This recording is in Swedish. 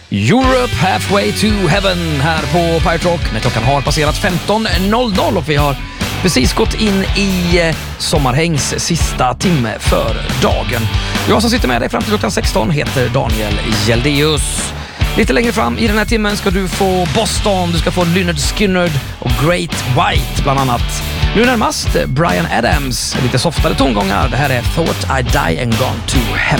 Europe Halfway to Heaven här på Pirate Rock när klockan har passerat 15.00 och vi har precis gått in i sommarhängs sista timme för dagen. Jag som sitter med dig fram till klockan 16 heter Daniel Geldeus. Lite längre fram i den här timmen ska du få Boston, du ska få Lynyrd Skynyrd och Great White bland annat. Nu närmast Bryan Adams, lite softare tongångar. Det här är Thought I'd Die and Gone to Heaven.